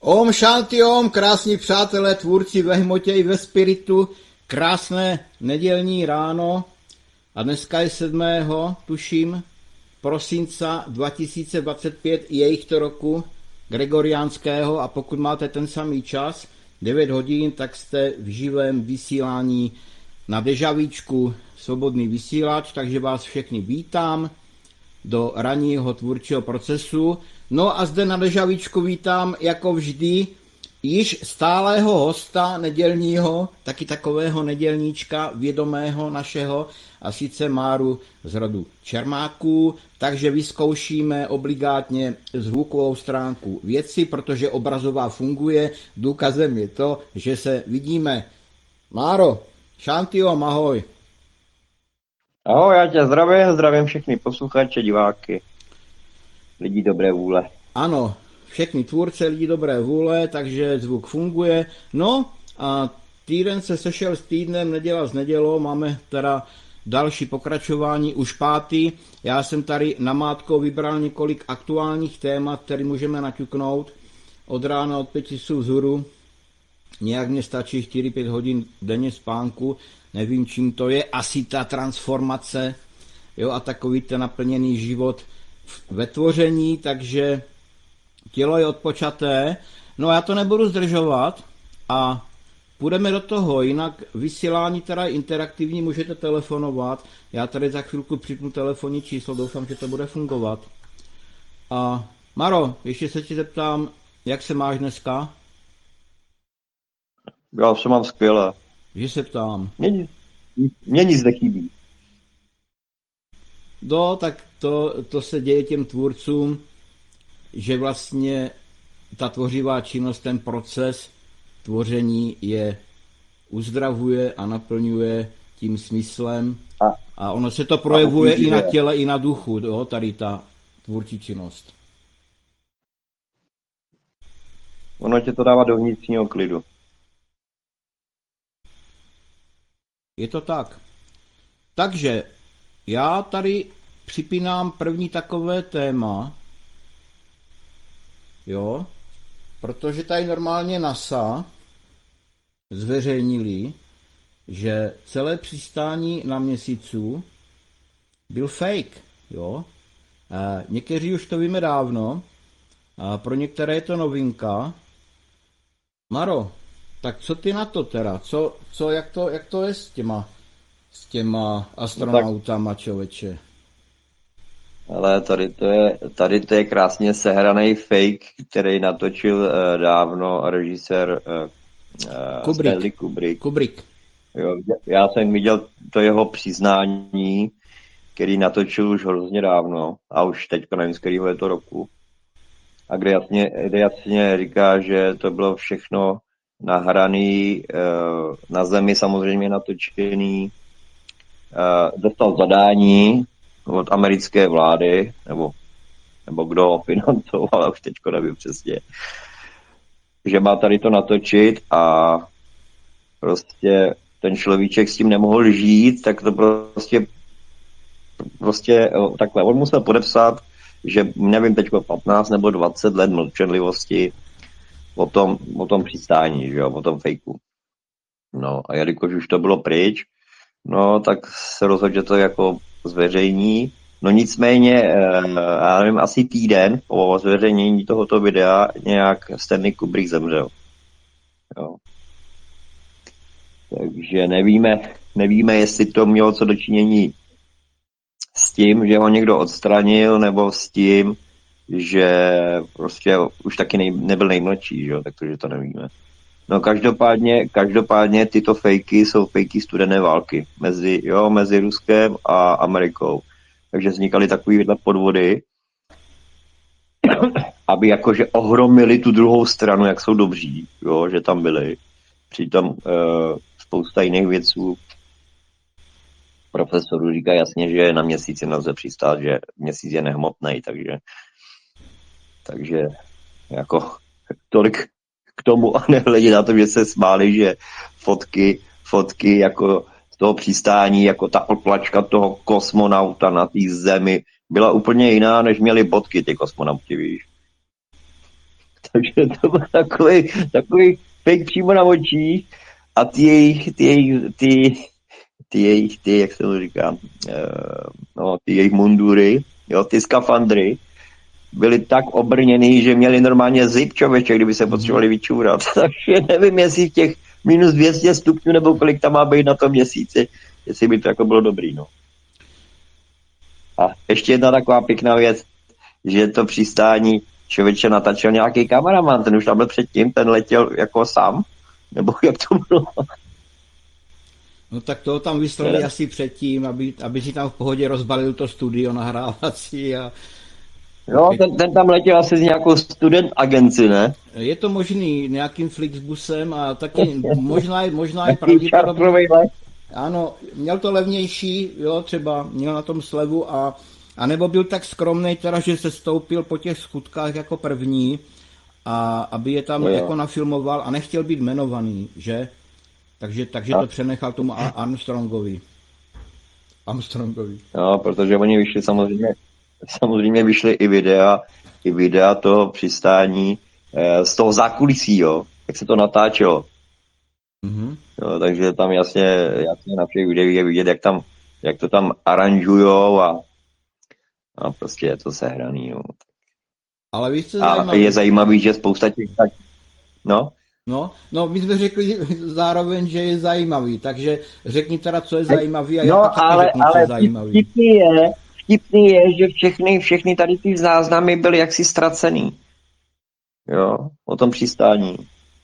Om Shanti Om, krásní přátelé, tvůrci ve hmotě i ve spiritu, krásné nedělní ráno a dneska je 7. tuším, prosinca 2025, jejich roku gregoriánského, a pokud máte ten samý čas, 9 hodin, tak jste v živém vysílání na Dežavíčku Svobodný vysílač, takže vás všechny vítám do ranního tvůrčího procesu. No a zde na Dežavíčku vítám jako vždy již stálého hosta nedělního, taky takového nedělníčka vědomého našeho, a sice Máru z rodu Čermáků, takže vyzkoušíme obligátně zvukovou stránku věci, protože obrazová funguje, důkazem je to, že se vidíme. Máro, Shanti Om, ahoj. Ahoj, já tě zdravím všechny posluchače, diváky, lidi dobré vůle. Ano, všechny tvůrce, lidi dobré vůle, takže zvuk funguje. No a týden se sešel s týdnem, neděla s nedělou, máme teda další pokračování, už 5. Já jsem tady namátkou vybral několik aktuálních témat, které můžeme naťuknout od rána od 5 vzhůru. Nějak mě stačí 4-5 hodin denně spánku, nevím čím to je, asi ta transformace, jo, a takový ten naplněný život ve tvoření, takže tělo je odpočaté. No já to nebudu zdržovat a půjdeme do toho, jinak vysílání teda interaktivní, můžete telefonovat, já tady za chvilku připnu telefonní číslo, doufám, že to bude fungovat. A Maro, ještě se ti zeptám, jak se máš dneska? Já se mám skvěle. Že se ptám. Mně nic nechybí. No, tak to se děje těm tvůrcům, že vlastně ta tvořivá činnost, ten proces tvoření je uzdravuje a naplňuje tím smyslem a ono se to projevuje i na těle, i na duchu, jo, tady ta tvůrčí činnost. Ono tě to dává do vnitřního klidu. Je to tak. Takže já tady připínám první takové téma, jo, protože tady normálně NASA zveřejnili, že celé přistání na Měsíci byl fake, jo. Někteří už to víme dávno, a pro některé je to novinka. Maro, tak co ty na to teda? Jak to je s těma astronautama, člověče? Ale tady to je krásně sehraný fake, který natočil dávno režisér Stanley Kubrick. Jo, já jsem viděl to jeho přiznání, který natočil už hrozně dávno, a už teď nevím, z kterého je to roku. A kde jasně říká, že to bylo všechno nahraný, na Zemi samozřejmě natočený, dostal zadání od americké vlády, nebo kdo ho financoval, ale už teďko nevím přesně, že má tady to natočit, a prostě ten človíček s tím nemohl žít, tak to prostě takhle. On musel podepsat, že nevím, teďko 15 nebo 20 let mlčenlivosti o tom přistání, že jo, o tom fejku. No a jelikož už to bylo pryč, no tak se rozhodl, že to jako zveřejní. No nicméně, já nevím, asi týden po zveřejnění tohoto videa nějak Stanley Kubrick zemřel. Jo. Takže nevíme, jestli to mělo co dočinění s tím, že ho někdo odstranil, nebo s tím, že prostě už taky nebyl nejmladší, že jo, takže to nevíme. No každopádně tyto fejky jsou fejky studené války mezi Ruskem a Amerikou. Takže vznikaly takovýhle podvody, aby jakože ohromili tu druhou stranu, jak jsou dobří, jo, že tam byli. Přitom spousta jiných vědců, profesorů říká jasně, že na Měsíci nelze přistát, že Měsíc je nehmotný, takže jako tolik k tomu, a nehledě na to, že se smáli, že fotky jako z toho přistání, jako ta otlačka toho kosmonauta na té Zemi byla úplně jiná, než měli bodky ty kosmonauti, víš. Takže to byl takový fake přímo na očích a ty jejich, jak se to říká, ty jejich mundury, jo, ty skafandry, byli tak obrněný, že měli normálně zip, člověče, kdyby se potřebovali vyčůrat. Takže nevím, jestli v těch minus 200 stupňů, nebo kolik tam má být na tom měsíci, jestli by to jako bylo dobrý, no. A ještě jedna taková pěkná věc, že to přistání člověče natáčel nějaký kameraman, ten už tam byl předtím, ten letěl jako sám, nebo jak to bylo? No tak toho tam vystrojili asi předtím, aby si tam v pohodě rozbalil to studio nahrávací a... No, ten tam letěl asi z nějakou student agenci, ne? Je to možný nějakým Flixbusem a taky možná je pravděpodobně... Ano, měl to levnější, jo, třeba měl na tom slevu a nebo byl tak skromnej teda, že se stoupil po těch skutkách jako první a aby je tam jako nafilmoval a nechtěl být jmenovaný, že? Takže to přenechal tomu Armstrongovi. No, protože oni vyšli samozřejmě vyšly i videa toho přistání z toho zákulisí, jo, jak se to natáčelo. Mm-hmm. Jo, takže tam jasně na všech videích je vidět, jak to tam aranžujou a prostě je to sehraný. Jo. Ale víš, co je zajímavý, že spousta těch... No, my jsme řekli zároveň, že je zajímavý, takže řekni teda, co je zajímavý a já to taky řeknu, co je zajímavý. Vtipný je, že všechny tady ty záznamy byly jaksi ztracený. Jo, o tom přistání.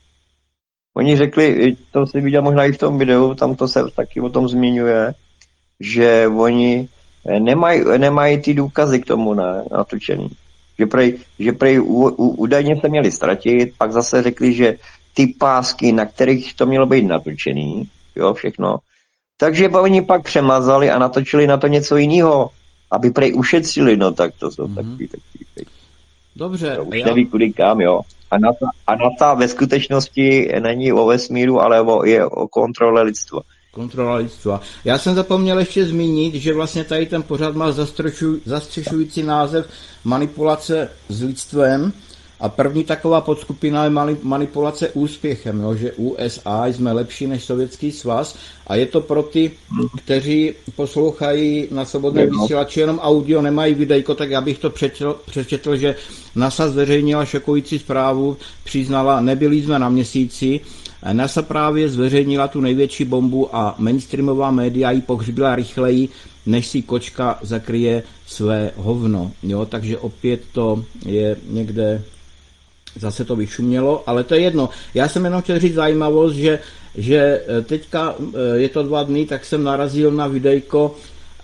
Oni řekli, to si viděl možná i v tom videu, tam to se taky o tom zmiňuje, že oni nemají ty důkazy k tomu natočený. Že prej údajně se měli ztratit, pak zase řekli, že ty pásky, na kterých to mělo být natočený, jo, všechno, takže oni pak přemazali a natočili na to něco jiného, aby prej ušetřili, no tak to jsou takový. Dobře. To už neví kudy kam, jo. A NASA ve skutečnosti není o vesmíru, ale je o kontrole lidstva. Kontrola lidstva. Já jsem zapomněl ještě zmínit, že vlastně tady ten pořad má zastřešující název Manipulace s lidstvem a první taková podskupina je manipulace úspěchem, jo, že USA jsme lepší než Sovětský svaz a je to pro ty, kteří poslouchají na svobodném vysílači jenom audio, nemají videjko, tak já bych to přečetl, že NASA zveřejnila šokující zprávu, přiznala, nebyli jsme na měsíci. NASA právě zveřejnila tu největší bombu a mainstreamová média ji pohřbila rychleji, než si kočka zakryje své hovno. Jo, takže opět to je někde, zase to vyšumělo, ale to je jedno. Já jsem jenom chtěl říct zajímavost, že teďka je to 2 dny, tak jsem narazil na videjko,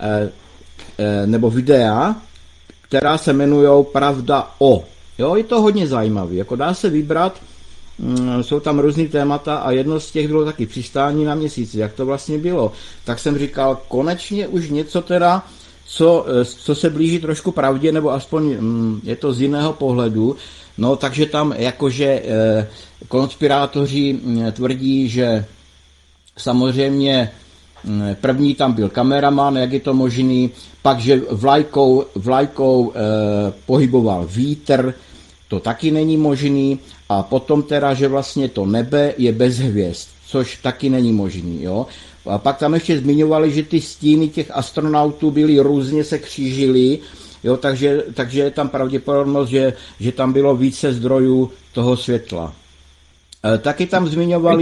nebo videa, která se jmenujou Pravda o. Jo, je to hodně zajímavé, jako dá se vybrat, jsou tam různý témata a jedno z těch bylo taky přistání na měsíci, jak to vlastně bylo. Tak jsem říkal, konečně už něco teda, co se blíží trošku pravdě, nebo aspoň je to z jiného pohledu. No, takže tam jakože konspirátoři tvrdí, že samozřejmě první tam byl kameraman, jak je to možný, pak, že vlajkou pohyboval vítr, to taky není možný, a potom teda, že vlastně to nebe je bez hvězd, což taky není možný, jo. A pak tam ještě zmiňovali, že ty stíny těch astronautů byly různě se křížily, jo, takže je tam pravděpodobnost, že tam bylo více zdrojů toho světla. Taky tam zmiňovali,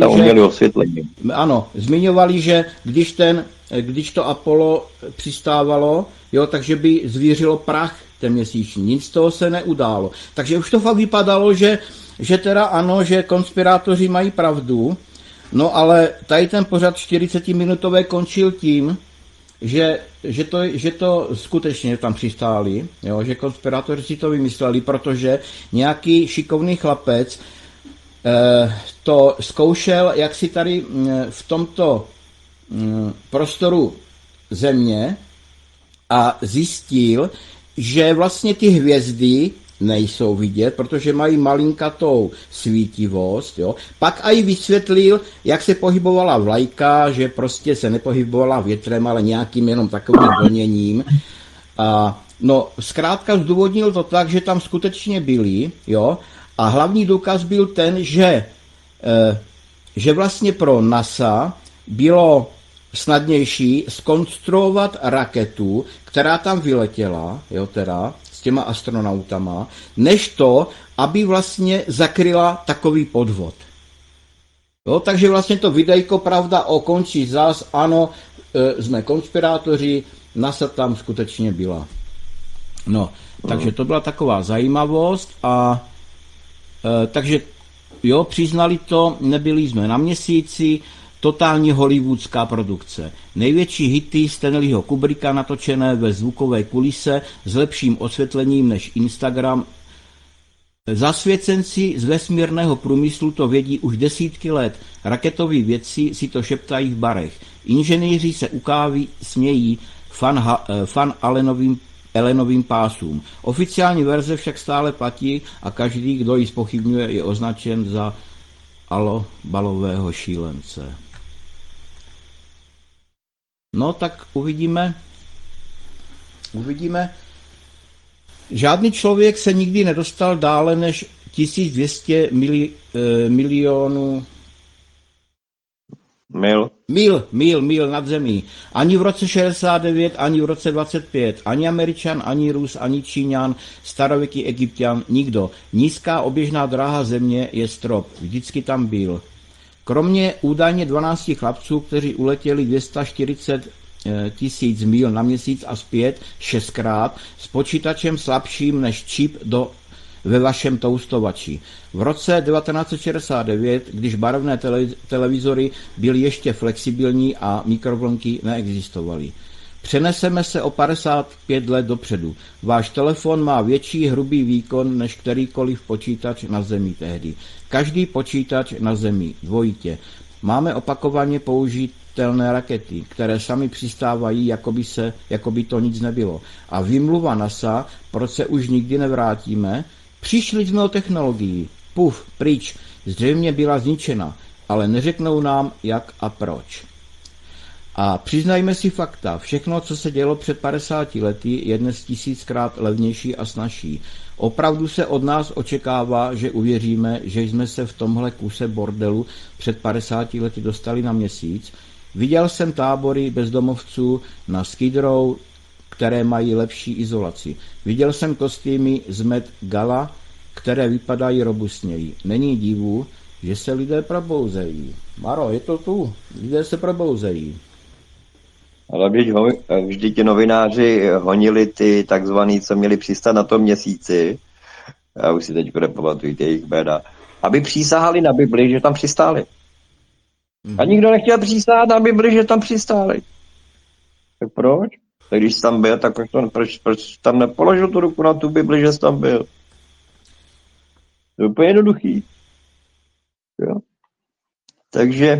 že když to Apollo přistávalo, jo, takže by zvířilo prach ten měsíční. Nic z toho se neudálo. Takže už to fakt vypadalo, že teda ano, že konspirátoři mají pravdu, no ale tady ten pořad 40-minutové končil tím, že to skutečně tam přistáli, jo, že konspirátoři si to vymysleli, protože nějaký šikovný chlapec to zkoušel, jak si tady v tomto prostoru Země a zjistil, že vlastně ty hvězdy nejsou vidět, protože mají malinkatou svítivost. Jo. Pak i vysvětlil, jak se pohybovala vlajka, že prostě se nepohybovala větrem, ale nějakým jenom takovým vlněním. No, zkrátka zdůvodnil to tak, že tam skutečně byli, jo, A hlavní důkaz byl ten, že vlastně pro NASA bylo snadnější zkonstruovat raketu, která tam vyletěla, jo, teda, s těma astronautama, než to, aby vlastně zakryla takový podvod. Jo, takže vlastně to videjko, pravda, končí zas, ano, jsme konspirátoři, NASA tam skutečně byla. No, takže to byla taková zajímavost a takže jo, přiznali to, nebyli jsme na Měsíci, totální hollywoodská produkce. Největší hity Stanleyho Kubricka natočené ve zvukové kulise s lepším osvětlením než Instagram. Zasvěcenci z vesmírného průmyslu to vědí už desítky let. Raketoví vědci si to šeptají v barech. Inženýři se u kávy smějí fan Allenovým pásům. Oficiální verze však stále platí a každý, kdo ji zpochybňuje, je označen za alobalového šílence. No tak uvidíme. Žádný člověk se nikdy nedostal dále než 1200 milionů mil nad zemí. Ani v roce 69, ani v roce 25. Ani Američan, ani Rus, ani Číňan, starověký Egypťan, nikdo. Nízká oběžná dráha země je strop. Vždycky tam byl. Kromě údajně 12 chlapců, kteří uletěli 240 000 mil na Měsíc a zpět 6krát s počítačem slabším než čip ve vašem toustovači. V roce 1969, když barevné televizory byly ještě flexibilní a mikrovlnky neexistovaly. Přeneseme se o 55 let dopředu. Váš telefon má větší hrubý výkon než kterýkoliv počítač na Zemi tehdy. Každý počítač na Zemi, dvojitě. Máme opakovaně použitelné rakety, které sami přistávají, jako by to nic nebylo. A vymluva NASA, proč se už nikdy nevrátíme? Přišli jsme o technologii. Puf, pryč. Zřejmě byla zničena, ale neřeknou nám, jak a proč. A přiznajme si fakta. Všechno, co se dělo před 50 lety, je dnes 1000krát levnější a snazší. Opravdu se od nás očekává, že uvěříme, že jsme se v tomhle kuse bordelu před 50 lety dostali na Měsíc. Viděl jsem tábory bezdomovců na Skid Row, které mají lepší izolaci. Viděl jsem kostýmy z Met Gala, které vypadají robustněji. Není divu, že se lidé probouzejí. Maro, je to tu. Lidé se probouzejí. Ale vždyť ti novináři honili ty takzvaný, co měli přistát na tom Měsíci, já už si teď nepamatuji jejich jména, aby přísahali na Bibli, že tam přistáli. A nikdo nechtěl přísahat na Bibli, že tam přistáli. Tak proč? Tak když jsi tam byl, tak proč tam nepoložil tu ruku na tu Bibli, že jsi tam byl? To je úplně jednoduchý. Jo? Takže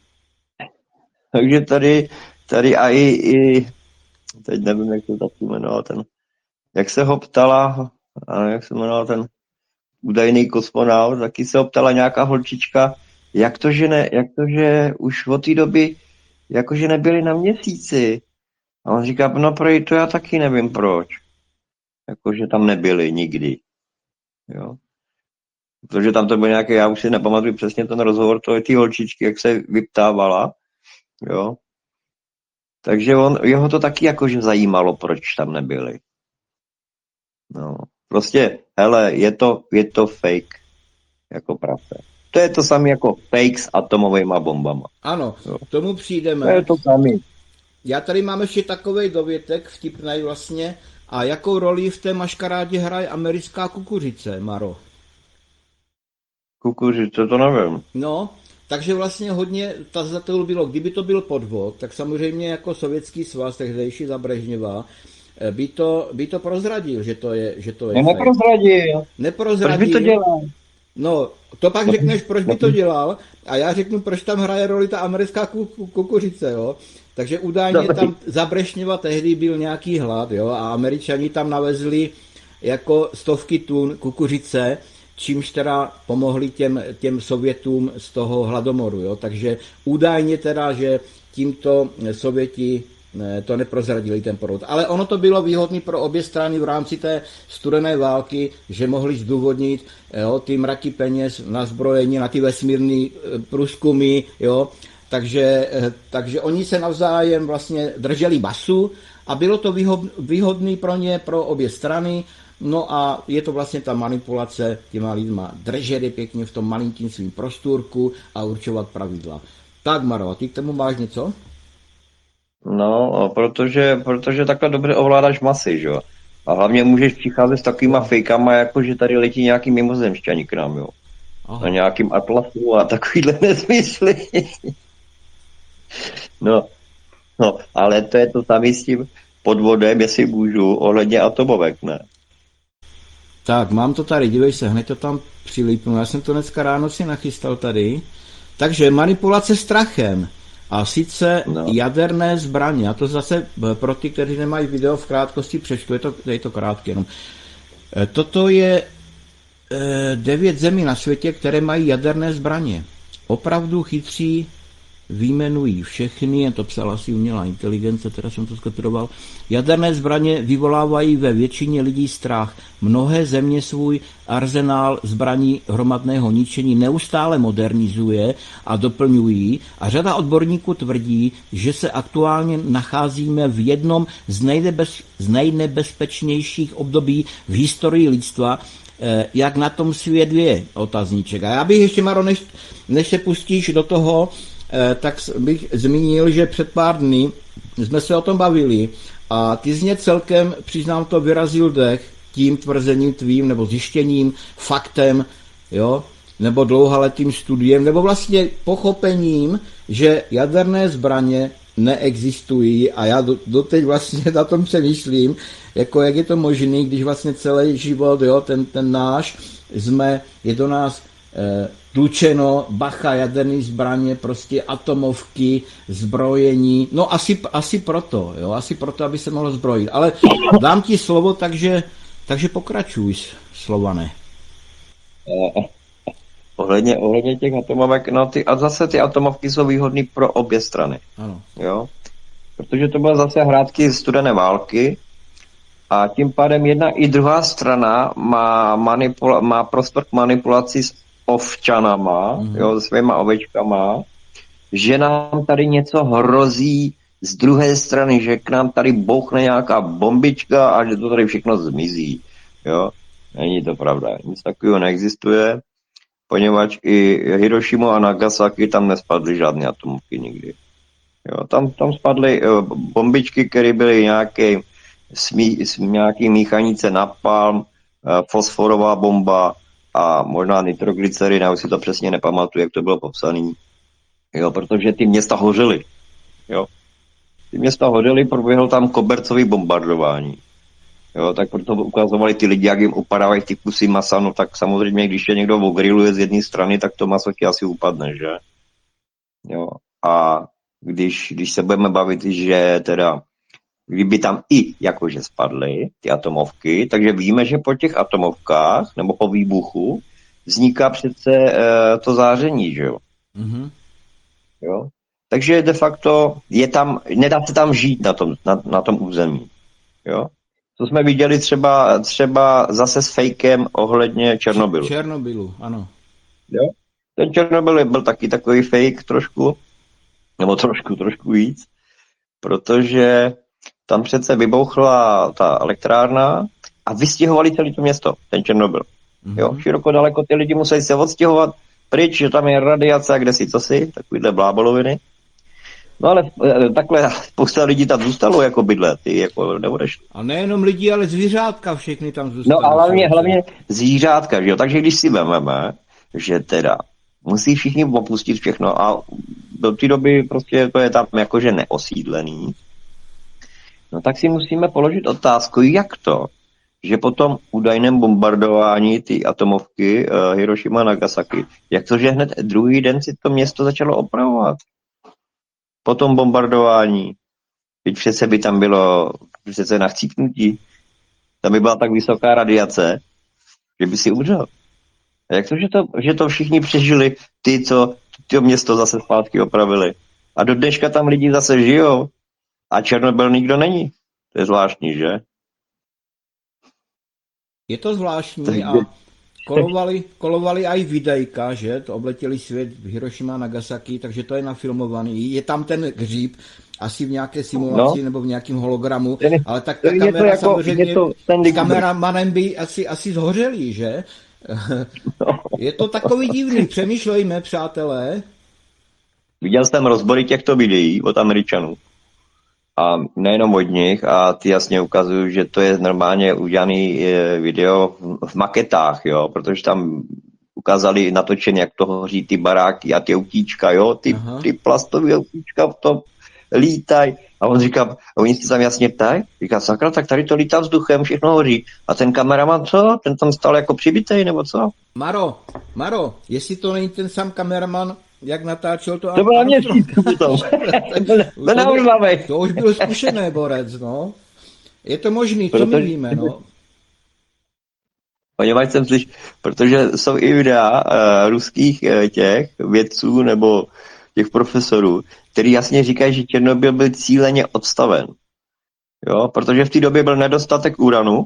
tady a i teď nevím, jak to taky jmenoval jak se ho ptala, jak se jmenoval ten údajný kosmonaut, taky se ho ptala nějaká holčička, jak to, že už od té doby jakože nebyli na Měsíci. A on říká, no projít to já taky nevím proč. Jakože tam nebyli nikdy. Jo. Protože tam to byl nějaký, já už si nepamatuju přesně ten rozhovor té holčičky, jak se vyptávala. Jo. Takže jeho to taky jakože zajímalo, proč tam nebyli. No. Prostě, hele, je to fake. Jako pravda. To je to samé jako fake s atomovými bombama. Ano, jo. K tomu přijdeme. To je to samé. Já tady mám ještě takovej dovětek, vtipnej vlastně. A jakou roli v té maškarádě hraje americká kukuřice, Maro? Kukuřice, to nevím. No, takže vlastně hodně tazatelů bylo, kdyby to byl podvod, tak samozřejmě jako Sovětský svaz, tehdejší za Brežněva, by to prozradil, že to je neprozradil. Neprozradil. Proč by to dělal? No, to pak řekneš, proč by to dělal, a já řeknu, proč tam hraje roli ta americká kukuřice, jo. Takže údajně tam za Brežněva tehdy byl nějaký hlad, jo, a Američani tam navezli jako stovky tun kukuřice, čímž teda pomohli těm Sovětům z toho hladomoru, jo. Takže údajně teda, že tímto Sověti to neprozradili ten porod. Ale ono to bylo výhodné pro obě strany v rámci té studené války, že mohli zdůvodnit ty mraky peněz na zbrojení, na ty vesmírné průzkumy, jo. Takže oni se navzájem vlastně drželi basu a bylo to výhodné pro ně, pro obě strany. No a je to vlastně ta manipulace těma lidma. Držet je pěkně v tom malinkým svým prostůrku a určovat pravidla. Tak, Maro, a ty k tomu máš něco? No, protože takhle dobře ovládáš masy, že jo. A hlavně můžeš přicházet s takovýma fejkama, jako že tady letí nějaký mimozemšťani k nám, jo. Na nějakým atlasu a takovýhle nesmysly. No, ale to je to samé s tím podvodem, jestli můžu, ohledně atomovek, ne? Tak, mám to tady, dívej se, hned to tam přilípnu. Já jsem to dneska ráno si nachystal tady. Takže manipulace strachem. A sice jaderné zbraně. A to zase pro ty, kteří nemají video, v krátkosti přečtu, je to krátké jenom. Toto je 9 zemí na světě, které mají jaderné zbraně. Opravdu chytří vyjmenují všechny, to psala asi umělá inteligence, teda jsem to skopíroval. Jaderné zbraně vyvolávají ve většině lidí strach. Mnohé země svůj arzenál zbraní hromadného ničení neustále modernizuje a doplňují a řada odborníků tvrdí, že se aktuálně nacházíme v jednom z nejnebezpečnějších období v historii lidstva, jak na tom svět je, otazníček. A já bych ještě, Maro, než se pustíš do toho, tak bych zmínil, že před pár dny jsme se o tom bavili a ty z mě celkem, přiznám to, vyrazil dech tím tvrzením tvým, nebo zjištěním, faktem, jo, nebo dlouhaletým studiem, nebo vlastně pochopením, že jaderné zbraně neexistují a já doteď vlastně na tom přemýšlím, jako jak je to možné, když vlastně celý život, jo, ten náš, je do nás tlučeno, bacha, jaderné zbraně, prostě atomovky, zbrojení, no asi proto, jo, asi proto, aby se mohlo zbrojit. Ale dám ti slovo, takže pokračuj, Slované. Ohledně těch atomovek, no a zase ty atomovky jsou výhodné pro obě strany. Ano. Jo? Protože to byla zase hrátky studené války a tím pádem jedna i druhá strana má prostor k manipulaci s ovčanama, jo, svýma ovečkama, že nám tady něco hrozí z druhé strany, že k nám tady bouchne nějaká bombička a že to tady všechno zmizí. Jo? Není to pravda. Nic takového neexistuje, poněvadž i Hirošimu a Nagasaki tam nespadly žádné atomovky nikdy. Jo? Tam spadly bombičky, které byly nějaký míchanice napalm, fosforová bomba a možná nitroglycerin, já už si to přesně nepamatuju, jak to bylo popsané. Jo, protože ty města hořely. Jo. Ty města hořely, proběhlo tam kobercový bombardování. Jo, tak proto ukazovali ty lidi, jak jim upadávají ty kusy masa, no tak samozřejmě, když je někdo ogriluje z jedné strany, tak to maso ti asi upadne, že? Jo. A když se budeme bavit, že teda kdyby tam i jakože spadly ty atomovky, takže víme, že po těch atomovkách nebo po výbuchu vzniká přece to záření, že jo? Mm-hmm. Jo? Takže de facto nedá se tam žít na tom území. Jo? To jsme viděli třeba zase s fejkem ohledně Černobylu. Černobylu, ano. Jo? Ten Černobyl byl taky takový fake trošku, nebo trošku víc, protože tam přece vybouchla ta elektrárna a vystěhovali celé to město, ten Černobyl. Mm-hmm. Jo, široko daleko ty lidi museli se odstěhovat pryč, že tam je radiace a kdesi cosi, takovýhle bláboloviny. No ale takhle spousta lidí tam zůstalo jako bydlet, ty jako neodešli. A nejenom lidi, ale zvířátka všechny tam zůstalo. No a hlavně zvířátka, že jo, takže když si vememe, že teda musí všichni opustit všechno a do té doby prostě to je tam jakože neosídlený, no tak si musíme položit otázku, jak to, že po tom údajném bombardování ty atomovky Hirošima a Nagasaki, jak to, že hned druhý den si to město začalo opravovat? Po tom bombardování. Teď přece by tam bylo přece na chcípnutí. Tam by byla tak vysoká radiace, že by si umřel. A jak to, že to všichni přežili, ty, co to město zase zpátky opravili. A do dneška tam lidi zase žijou. A Černobyl nikdo není. To je zvláštní, že? Je to zvláštní a kolovali aj videjka, že? To obletěli svět v Hirošima a Nagasaki, takže to je nafilmovaný. Je tam ten hříb, asi v nějaké simulaci nebo v nějakém hologramu, ale tak ta kamera jako, samozřejmě s kameramanem by asi zhořelý, že? Je to takový divný, přemýšlejme, přátelé. Viděl jsem rozbory těchto videí od Američanů. A nejenom od nich, a ty jasně ukazují, že to je normálně udělaný video v maketách, jo, protože tam ukázali natočený, jak to hoří ty baráky a ty autíčka, jo, ty plastové autíčka v tom lítají. A on říká, a oni se tam jasně ptají, říká, sakra, tak tady to lítá vzduchem, všechno hoří. A ten kameraman, co? Ten tam stál jako přibitej, nebo co? Maro, jestli to není ten sám kameraman, jak natáčel to... To bylo měsíc potom. To už byl zkušený borec, no. Je to možný, co my víme, no. Poněvadž jsem slyšel, protože jsou i videa ruských těch vědců nebo těch profesorů, který jasně říkají, že Černobyl byl cíleně odstaven. Jo, protože v té době byl nedostatek uranu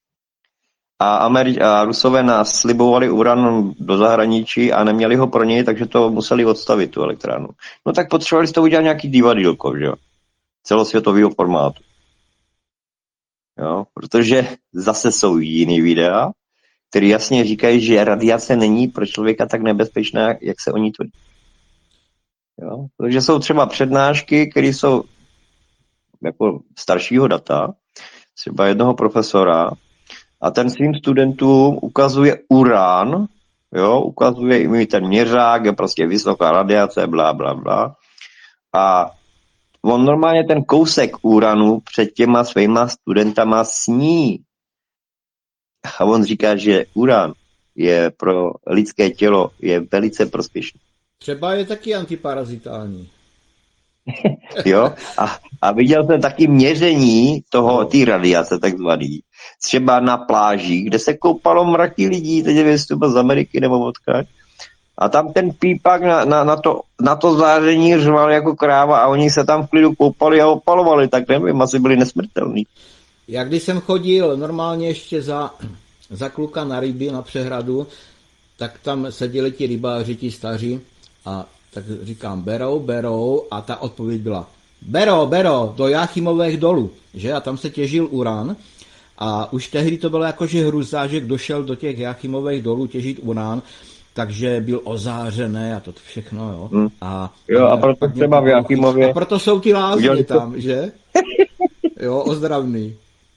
a Rusové nás slibovali uran do zahraničí a neměli ho pro něj, takže to museli odstavit, tu elektrárnu. No tak potřebovali z toho udělat nějaký divadýlko, že jo? Celosvětového formátu. Jo, protože zase jsou jiný videa, které jasně říkají, že radiace není pro člověka tak nebezpečná, jak se o ní tvrdí. Jo? Takže jsou třeba přednášky, které jsou jako staršího data, třeba jednoho profesora, a ten svým studentům ukazuje uran, jo? Ukazuje jim ten měřák, je prostě vysoká radiace, blá, blá, blá. A on normálně ten kousek uranu před těma svýma studentama sní. A on říká, že uran je pro lidské tělo je velice prospěšný. Třeba je taky antiparazitální. Jo, a viděl jsem taky měření té radiace takzvaný. Třeba na pláži, kde se koupalo mraky lidí, teď je z Ameriky nebo odkud. A tam ten pípak na to záření řval jako kráva a oni se tam v klidu koupali a opalovali, tak nevím, asi byli nesmrtelní. Já když jsem chodil normálně ještě za kluka na ryby na přehradu, tak tam seděli ti rybáři, ti staří, a tak říkám, berou, a ta odpověď byla, berou, do Jáchymových dolů, že? A tam se těžil uran a už tehdy to bylo jakože hruza, že kdo šel do těch Jáchymových dolů těžit uran, takže byl ozářený a to všechno, jo. A proto třeba v Jáchymově... A proto jsou ty lázně tam, že? Jo, ozdravný.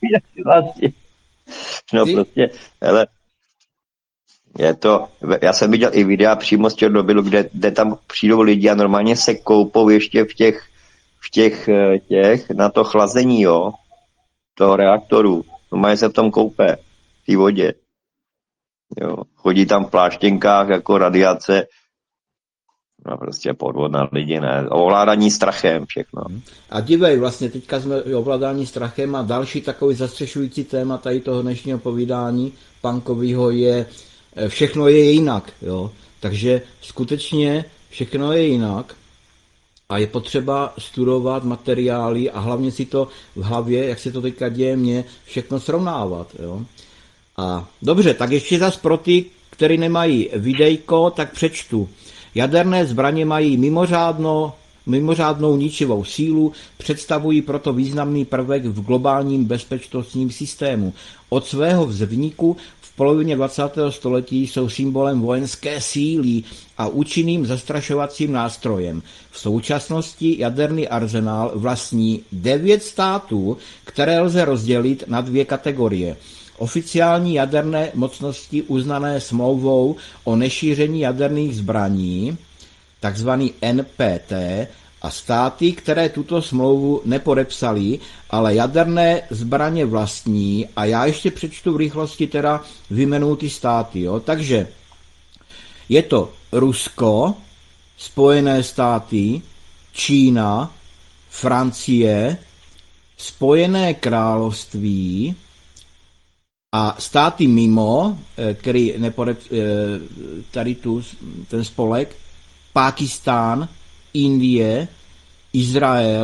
No prostě, hele, je to, já jsem viděl i videa přímo z Černobylu, kde tam přijdou lidi a normálně se koupou ještě v těch na to chlazení, jo, toho reaktoru. Normálně se v tom koupe, v té vodě. Jo, chodí tam v pláštěnkách jako radiace. No prostě podvod na lidi, ne. Ovládání strachem, všechno. A dívej, vlastně teďka jsme ovládání strachem a další takový zastřešující téma tady toho dnešního povídání punkového je všechno je jinak, jo. Takže skutečně všechno je jinak a je potřeba studovat materiály a hlavně si to v hlavě, jak se to teďka děje mně, všechno srovnávat, jo. A dobře, tak ještě zas pro ty, kteří nemají videjko, tak přečtu. Jaderné zbraně mají mimořádnou ničivou sílu, představují proto významný prvek v globálním bezpečnostním systému. Od svého vzniku v polovině 20. století jsou symbolem vojenské síly a účinným zastrašovacím nástrojem. V současnosti jaderný arzenál vlastní 9 států, které lze rozdělit na 2 kategorie. Oficiální jaderné mocnosti uznané smlouvou o nešíření jaderných zbraní, takzvaný NPT, a státy, které tuto smlouvu nepodepsaly, ale jaderné zbraně vlastní, a já ještě přečtu v rychlosti teda vyjmenuji ty státy. Jo. Takže je to Rusko, Spojené státy, Čína, Francie, Spojené království a státy mimo, který tady ten spolek, Pákistán, Indie, Izrael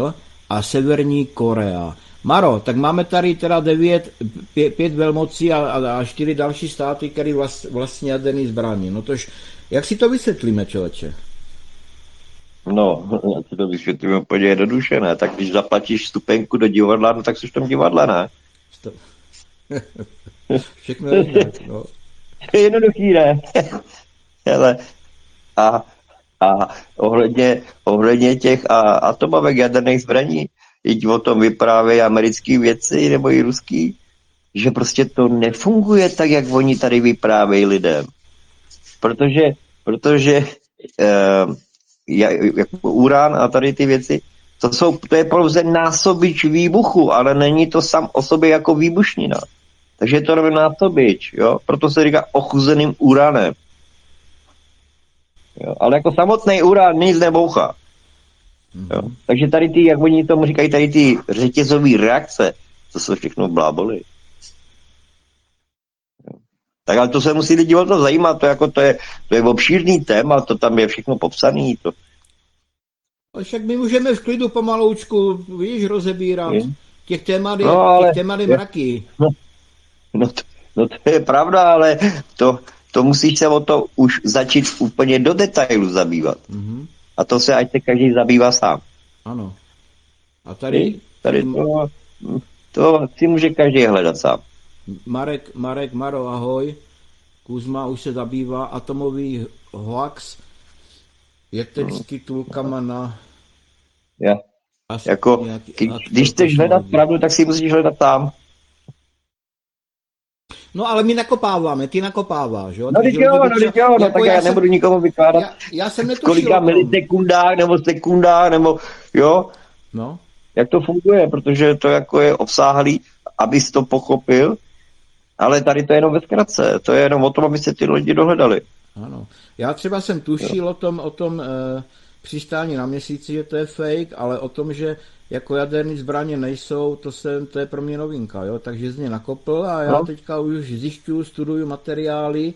a Severní Korea. Maro, tak máme tady teda 5 velmocí a 4 další státy, které vlastně jaderný zbraní. No tož, jak si to vysvětlíme, člověče? No, já ti to vysvětlím úplně jednoduše, ne? Tak když zaplatíš vstupenku do divadla, no tak jsi v tom divadle, ne? Všechno je jinak, no. Je jednoduchý, ne? Hele, a ohledně těch atomovek jaderných zbraní, teď o tom vyprávějí americký vědci nebo i ruský, že prostě to nefunguje tak, jak oni tady vyprávějí lidem. Protože jako urán a tady ty věci, to je pouze násobič výbuchu, ale není to sam o sobě jako výbušnina. Takže je to jenom násobič, jo? Proto se říká ochuzeným uranem. Jo? Ale jako samotný urán nic nebouchá. Jo? Takže tady ty, jak oni tomu říkají, tady ty řetězové reakce, to jsou všechno bláboli. Jo? Tak ale to se musí lidi o to zajímat, to je obšírný téma, to tam je všechno popsané. Však my můžeme v klidu pomaloučku, víš, rozebírat. Těch témat je mraky. No to je pravda, ale to musíš se o to už začít úplně do detailu zabývat. Mm-hmm. A to se ať se každý zabývá sám. Ano. A tady to si může každý hledat sám. Maro, ahoj. Kuzma už se zabývá atomový hoax jetecký tulkama na... Když chceš hledat pravdu, tak si musíš hledat sám. No ale my nakopáváme, ty nakopáváš, jo? No tak já nebudu nikomu vykládat já jsem netušil kolika milisekundách, nebo jo? No. Jak to funguje, protože to jako je obsáhlý, abys to pochopil, ale tady to je jenom ve zkratce, to je jenom o tom, aby se ty lidi dohledali. Ano, já třeba jsem tušil o tom přistání na měsíci, že to je fake, ale o tom, že jako jaderné zbraně nejsou, to je pro mě novinka, jo, takže z mě nakopl a já teďka už zjišťuju, studuju materiály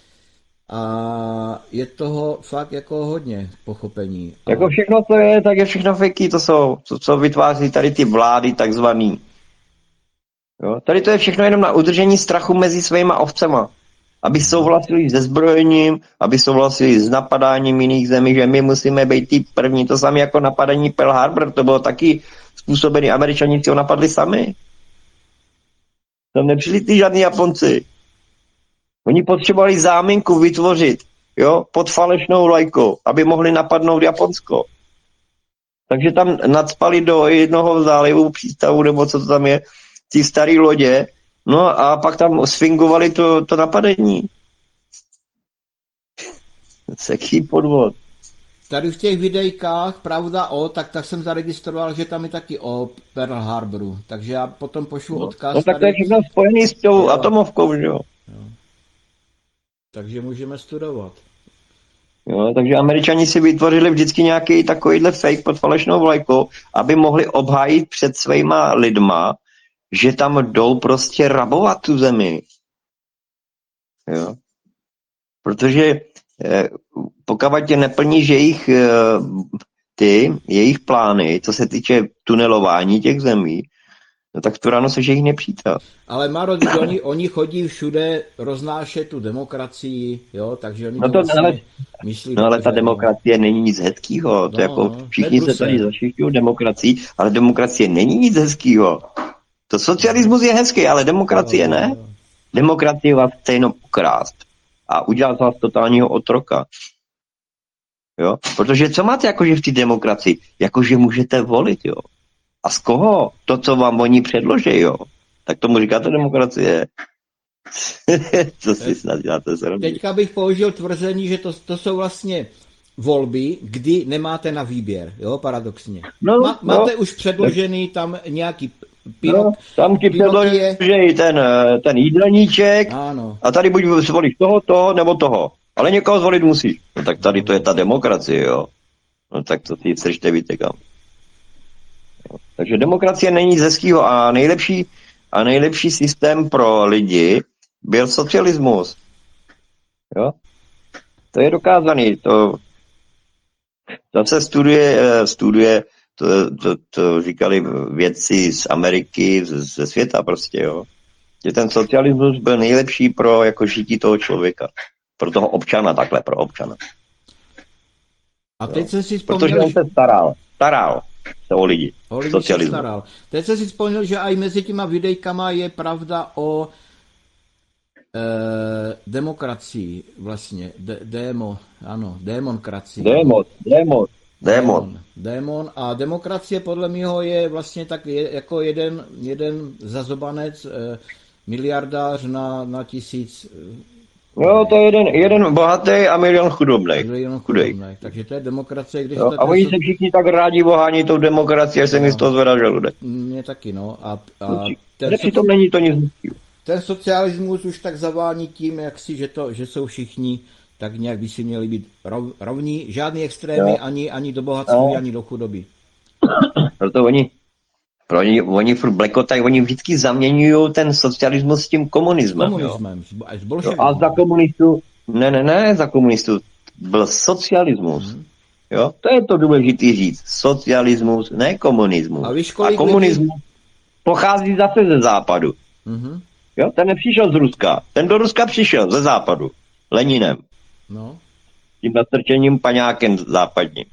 a je toho fakt jako hodně pochopení. Jako všechno to je, tak je všechno fakey, co vytváří tady ty vlády takzvaný. Jo, tady to je všechno jenom na udržení strachu mezi svýma ovcema. Aby souhlasili se zbrojením, aby souhlasili s napadáním jiných zemí, že my musíme být ty první. To samé jako napadení Pearl Harbor, to bylo taky způsobený, Američani si ho napadli sami. Tam nepřišli ty žádní Japonci. Oni potřebovali záminku vytvořit, jo, pod falešnou vlajkou, aby mohli napadnout Japonsko. Takže tam nacpali do jednoho zálivu, přístavu, nebo co to tam je, ty staré lodě, no a pak tam sfingovali to napadení. Seký podvod. Tady v těch videjkách, pravda tak jsem zaregistroval, že tam je taky o Pearl Harboru, takže já potom pošlu odkaz. No tak to je všechno spojený s tou atomovkou, že jo? Takže můžeme studovat. Jo, takže Američani si vytvořili vždycky nějaký takovýhle fake pod falešnou vlajkou, aby mohli obhájit před svýma lidma, že tam jdou prostě rabovat tu zemi. Jo. Protože pokud tě neplníš jejich plány, co se týče tunelování těch zemí, no tak to ráno seš jejich nepřítel. Ale Maro, oni chodí všude roznášet tu demokracii, jo, takže oni myslí. No ale ta demokracie není nic hezkýho, to jako všichni se tady zašišťují demokracii, ale demokracie není nic hezkýho. To socialismus je hezký, ale demokracie ne. Demokracie vás chce jenom ukrást a udělat z vás totálního otroka. Jo? Protože co máte jakože v té demokracii? Jakože můžete volit, jo. A z koho? To, co vám oni předloží, jo. Tak tomu říkáte demokracie. Co si snad děláte se robit? Teďka bych použil tvrzení, že to jsou vlastně volby, kdy nemáte na výběr, jo, paradoxně. Máte už předložený tam nějaký tam ti předloží ten jídelníček a tady buď zvolíš toho, nebo toho. Ale někoho zvolit musíš. No tak tady to je ta demokracie, jo. No tak to ty sržte víte kam. Takže demokracie není nic hezkýho a nejlepší systém pro lidi byl socialismus. Jo? To je dokázaný. To se studuje To říkali vědci z Ameriky, ze světa prostě, jo. Že ten socialismus byl nejlepší pro jako žití toho člověka. Pro toho občana, takhle, pro občana. A teď jsem si vzpomněl... Protože on se staral se o lidi. O lidi se staral. Teď jsem si vzpomněl, že i mezi těma videjkama je pravda o demokracii vlastně. Démonkracii. Démon. A demokracie podle mého je vlastně tak jako jeden zazobanec, miliardář na 1000. Jo, to je jeden bohatý a milion chudobnej. Takže to je demokracie. Když a oni se všichni tak rádi bohání tou demokracií, že se mi z toho zvedá žaludek. Mně taky, no. Přitom není to nic. Ten socialismus už tak zavání tím, že jsou všichni tak nějak by si měli být rovní, žádný extrémy, ani do bohatství, ani do chudoby. Proto oni furt blekotají, oni vždycky zaměňují ten socialismus s tím komunismem. S bolševikem. A za komunistů, ne, za komunistů byl socialismus. Jo? To je to důležité říct. Socialismus, ne komunismus. A komunismus pochází zase ze západu. Jo? Ten nepřišel z Ruska. Ten do Ruska přišel ze západu. Leninem. No. Tím nastrčením paňákem západním.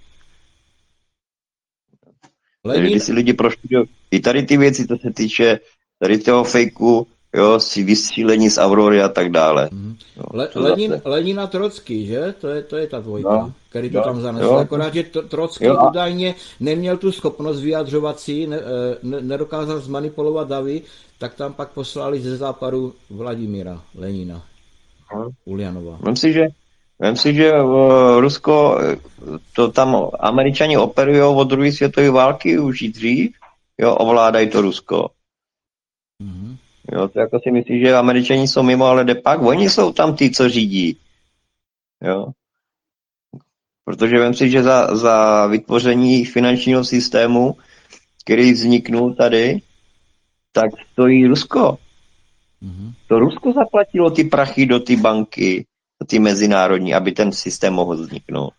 Když si lidi proštudují i tady ty věci, to se týče tady toho fejku, jo, si vystřílení z Aurory a tak dále. Lenin a Trocký, že? To je ta dvojka, který to tam zanesl. Akorát, že Trocký údajně neměl tu schopnost vyjadřovat si, nedokázal zmanipulovat davy, tak tam pak poslali ze západu Vladimíra Lenina. Uljanova. Vem si, že Rusko, to tam Američani operujou od druhé světové války už i dřív, jo, ovládají to Rusko. Jo, to jako si myslíš, že Američani jsou mimo, ale de pak, oni jsou tam ty, co řídí. Jo. Protože vem si, že za vytvoření finančního systému, který vzniknul tady, tak stojí Rusko. To Rusko zaplatilo ty prachy do ty banky, ty mezinárodní, aby ten systém mohl vzniknout.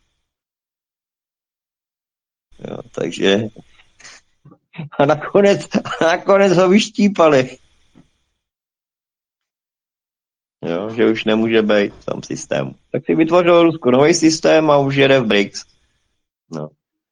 Jo, takže a nakonec ho vyštípali. Jo, že už nemůže být v tom systému. Tak si vytvořil Rusko nový systém a už jede v BRICS. No.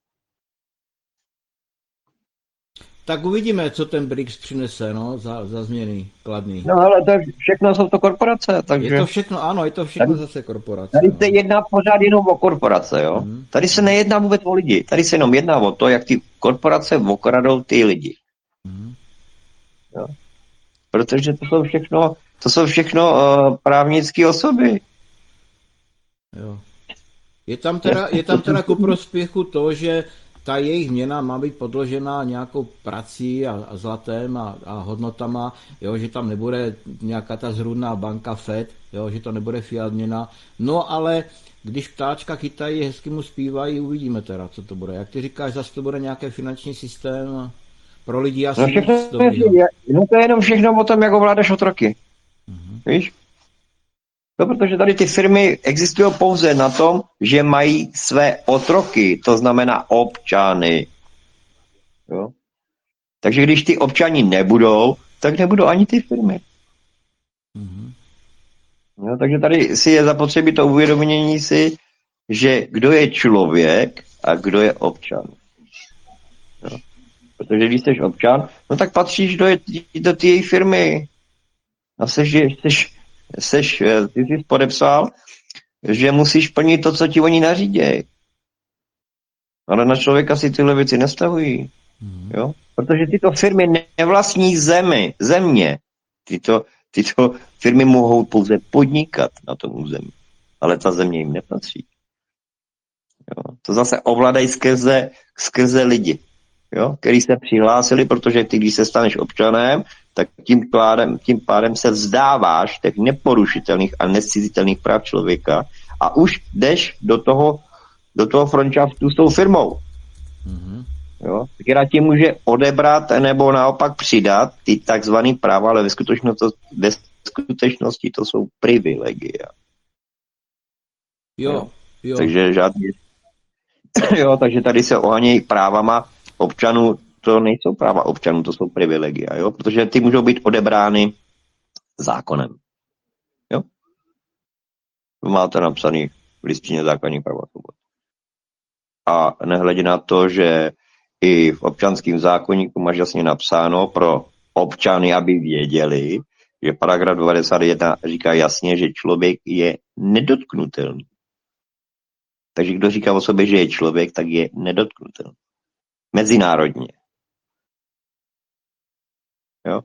Tak uvidíme, co ten BRICS přinese, no, za změny kladný. No ale to všechno jsou to korporace, takže... Je to všechno tady, zase korporace. Tady se jedná pořád jenom o korporace, jo. Tady se nejedná vůbec o lidi, tady se jenom jedná o to, jak ty korporace okradou ty lidi. Jo. Protože to jsou všechno právnické osoby. Jo. Je tam teda ku prospěchu to, že ta jejich měna má být podložená nějakou prací a zlatem a hodnotama, jo, že tam nebude nějaká ta zrůdná banka FED, jo, že to nebude fiat měna. No ale když ptáčka chytají, hezky mu zpívají, uvidíme teda, co to bude. Jak ty říkáš, zase to bude nějaký finanční systém pro lidi asi no to je jenom všechno o tom, jak ovládáš otroky. Víš? No, protože tady ty firmy existují pouze na tom, že mají své otroky, to znamená občany. Jo? Takže když ty občani nebudou, tak nebudou ani ty firmy. Jo, takže tady si je zapotřebí to uvědomění si, že kdo je člověk a kdo je občan. Jo? Protože když jsi občan, no tak patříš do té její firmy. A ty jsi podepsal, že musíš plnit to, co ti oni nařídějí. Ale na člověka si tyhle věci nestavují. Jo? Protože tyto firmy nevlastní země. Tyto firmy mohou pouze podnikat na tom území. Ale ta země jim nepatří. Jo? To zase ovládají skrze lidi, jo? Který se přihlásili, protože ty, když se staneš občanem, tak tím pádem se vzdáváš těch neporušitelných a nezcizitelných práv člověka a už jdeš do toho frontšaftu s tou firmou. Jo? Která ti může odebrat nebo naopak přidat ty takzvané práva, ale ve skutečnosti to jsou privilegia. Jo. Takže takže tady se ohánějí právama občanů to nejsou práva občanů, to jsou privilegia, jo? Protože ty můžou být odebrány zákonem. Jo? Máte napsaný v listině základních práv a svobod. A nehledě na to, že i v občanském zákoníku máš jasně napsáno pro občany, aby věděli, že paragraf 91 říká jasně, že člověk je nedotknutelný. Takže kdo říká o sobě, že je člověk, tak je nedotknutelný. Mezinárodně. Jo?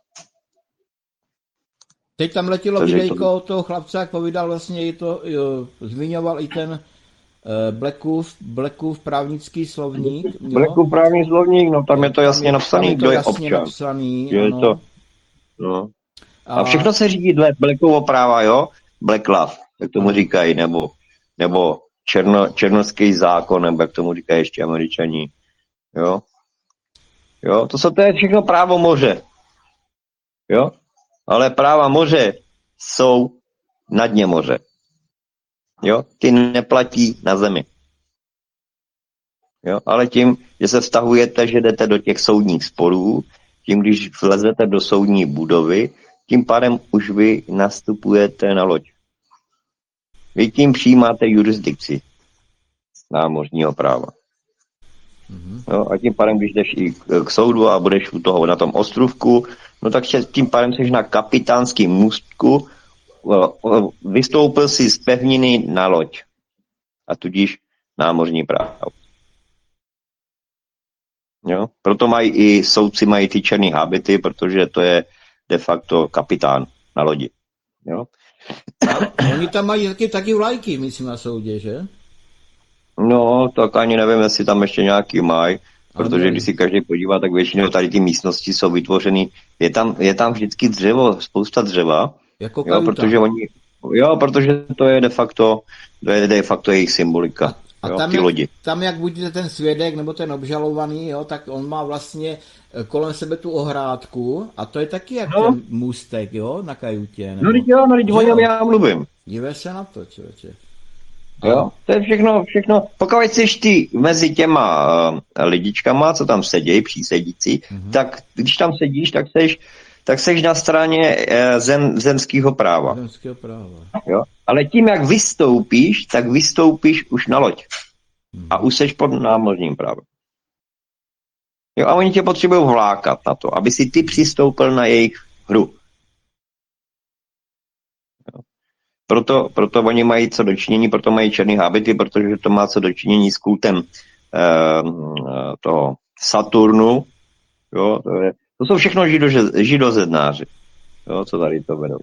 Teď tam letělo videjko toho chlapce, jak povídal, vlastně zmiňoval i ten Blackův právnický slovník. Blackův právní slovník, no tam je to jasně napsaný, kdo je občan. Napsaný, je to, no. A všechno se řídí dle Blackovo práva, jo? Black Love, jak tomu říkají, nebo černošský zákon, nebo jak tomu říkají ještě Američani. Jo? Jo, to je všechno právo moře. Jo? Ale práva moře jsou na dně moře. Jo? Ty neplatí na zemi. Jo? Ale tím, že se vztahujete, že jdete do těch soudních sporů, tím, když vlezete do soudní budovy, tím pádem už vy nastupujete na loď. Vy tím přijímáte jurisdikci námořního práva. Jo? A tím pádem, když jdeš i k soudu a budeš u toho na tom ostrovku, no tak tím pádem jsi na kapitánském můstku, vystoupil si z pevniny na loď. A tudíž námořní právo. Jo? Proto mají i soudci mají ty černý hábity, protože to je de facto kapitán na lodi. Jo? Oni tam mají taky vlajky, myslím, na soudě, že? No, tak ani nevím, jestli tam ještě nějaký mají, protože když si každý podívá, tak většinou tady ty místnosti jsou vytvořeny. Je tam vždycky dřevo, spousta dřeva. Jako jo, protože to je de facto jejich symbolika. A jo, tam, jak budete ten svědek nebo ten obžalovaný, jo, tak on má vlastně kolem sebe tu ohrádku a to je taky jak ten můstek, jo, na kajutě. Nebo... No, o něm já mluvím. Dívej se na to, člověče. Jo, to je všechno. Pokud jsi ty mezi těma lidičkama, co tam sedějí, přísedící, tak když tam sedíš, tak seš na straně zemského práva. Zemského práva. Jo? Ale tím, jak vystoupíš, tak vystoupíš už na loď. A už seš pod námořním právem. Jo, a oni tě potřebují vlákat na to, aby si ty přistoupil na jejich hru. Jo. Proto oni mají co dočinění, proto mají černý hábity, protože to má co dočinění s kultem toho Saturnu. Jo, to jsou všechno židozednáři, jo, co tady to vedou.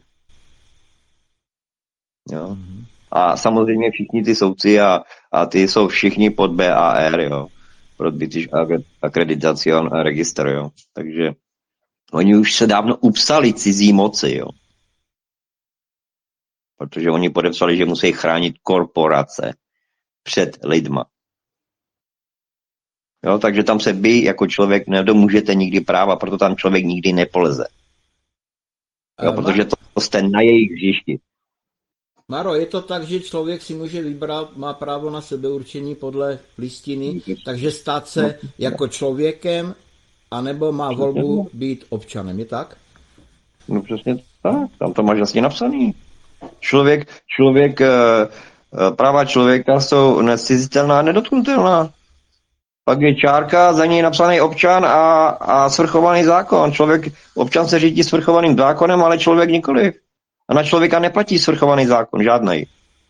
Jo. A samozřejmě všichni ty soudci a ty jsou všichni pod BAR, jo, pro British Accreditation Register, jo. Takže oni už se dávno upsali cizí moci, jo. Protože oni podepsali, že musí chránit korporace před lidma. Jo, takže tam se vy jako člověk nedomůžete nikdy práva, proto tam člověk nikdy nepoleze. Jo, protože to jste na jejich hřišti. Maro, je to tak, že člověk si může vybrat, má právo na sebeurčení podle listiny, takže stát se jako člověkem, anebo má volbu být občanem, je tak? No přesně tak, tam to máš jasně napsaný. Práva člověka jsou nezcizitelná a nedotknutelná. Pak je čárka, za něj napsaný občan a svrchovaný zákon. Občan se řídí svrchovaným zákonem, ale člověk nikoliv. A na člověka neplatí svrchovaný zákon, žádnej.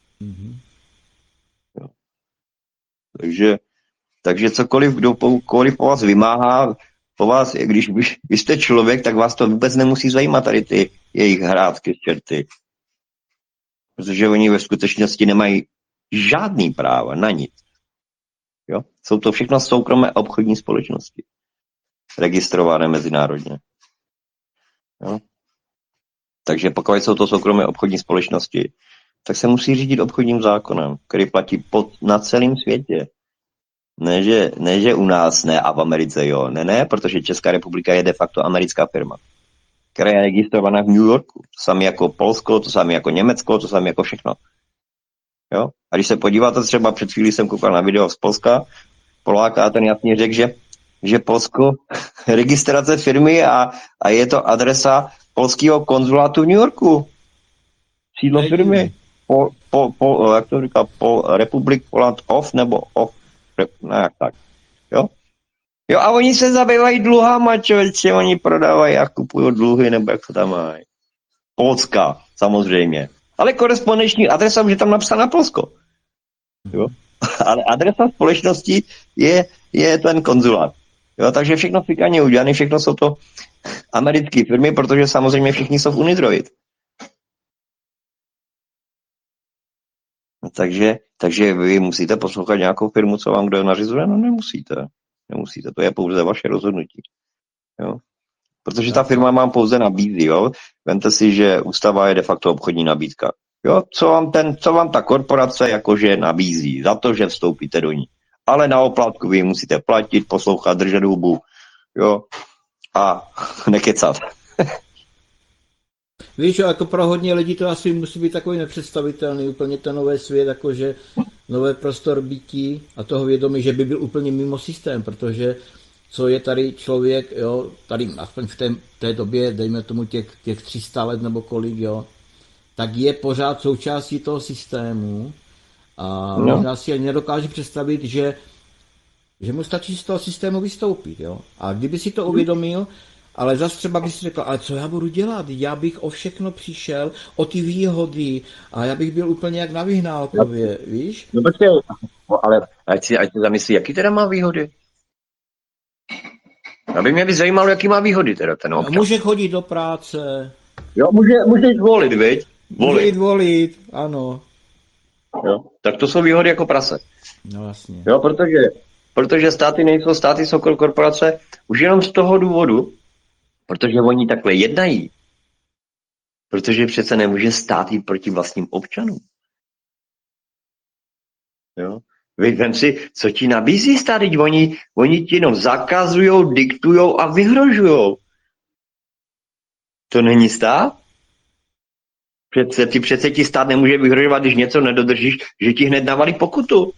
Takže cokoliv, kdokoliv po vás vymáhá, když vy jste člověk, tak vás to vůbec nemusí zajímat, tady ty jejich hrátky čerty. Protože oni ve skutečnosti nemají žádný práva na nic. Jo? Jsou to všechno soukromé obchodní společnosti. Registrované mezinárodně. Jo? Takže pokud jsou to soukromé obchodní společnosti, tak se musí řídit obchodním zákonem, který platí na celém světě. Ne, že u nás ne a v Americe jo. Ne, protože Česká republika je de facto americká firma, která je registrovaná v New Yorku. To samé jako Polsko, to samé jako Německo, to samé jako všechno. Jo? A když se podíváte, třeba před chvílí jsem koukal na video z Polska, Poláka a ten jasně řekl, že Polsko, registrace firmy a je to adresa polského konzulátu v New Yorku. Sídlo firmy. Jak to říká, Republic Poland off, nebo off, ne, jak tak. Jo? Jo, a oni se zabývají dluhama, člověče, oni prodávají a kupují dluhy, nebo jak to tam mají. Polska, samozřejmě. Ale korespondenční adresa už je tam napsána Polsko. Jo? Ale adresa společnosti je ten konzulát. Jo? Takže všechno v Pikaně udělané, všechno jsou to americké firmy, protože samozřejmě všichni jsou v Unidroid. Takže vy musíte poslouchat nějakou firmu, co vám kdo nařizuje? No nemusíte. Nemusíte, to je pouze vaše rozhodnutí. Jo? Protože ta firma vám pouze nabízí. Jo? Vemte si, že ústava je de facto obchodní nabídka. Jo? Co vám ta korporace jakože nabízí za to, že vstoupíte do ní. Ale na oplátku vy musíte platit, poslouchat, držet hubu. Jo? A nekecat. Víš, jako pro hodně lidí to asi musí být takový nepředstavitelný, úplně ten nový svět, jakože nový prostor bytí a toho vědomí, že by byl úplně mimo systém, protože co je tady člověk, jo, tady aspoň v té době, dejme tomu těch 300 let nebo kolik, jo, tak je pořád součástí toho systému a možná si ani nedokáže představit, že mu stačí z toho systému vystoupit, jo. A kdyby si to uvědomil, ale zase třeba bys řekl, ale co já budu dělat? Já bych o všechno přišel, o ty výhody a já bych byl úplně jak na Vyhnálkově, víš? No počkej, ale ať si zamyslí, jaký teda má výhody. Aby mě by zajímalo, jaký má výhody teda ten občan. Může chodit do práce. Jo, může jít volit, viď? Může jít volit, ano. Jo, tak to jsou výhody jako prase. No vlastně. Jo, protože státy nejsou státy, jsou korporace už jenom z toho důvodu, protože oni takhle jednají. Protože přece nemůže stát jít proti vlastním občanům. Jo? Vem si, co ti nabízí stát, oni ti jenom zakazujou, diktujou a vyhrožujou. To není stát? Přece ti stát nemůže vyhrožovat, když něco nedodržíš, že ti hned dávali pokutu.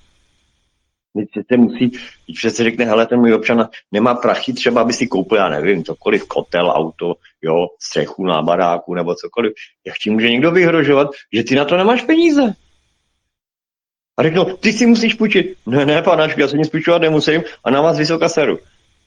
Přece řekne, hele, ten můj občan nemá prachy, třeba aby si koupil, já nevím, cokoliv, kotel, auto, jo, střechu na baráku nebo cokoliv. Jak ti může někdo vyhrožovat, že ty na to nemáš peníze? A řeknou, ty si musíš půjčit. Ne, panáčku, já se nic půjčovat nemusím a na vás vysoká seru.